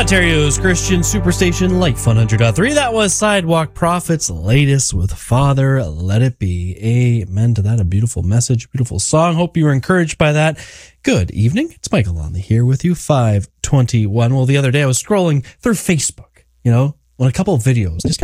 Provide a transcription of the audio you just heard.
Ontario's Christian Superstation, Light 100.3. That was Sidewalk Prophets' latest with Father, Let It Be. Amen to that. A beautiful message, beautiful song. Hope you were encouraged by that. Good evening. It's Michael Lonley here with you, 521. Well, the other day I was scrolling through Facebook, on a couple of videos. I just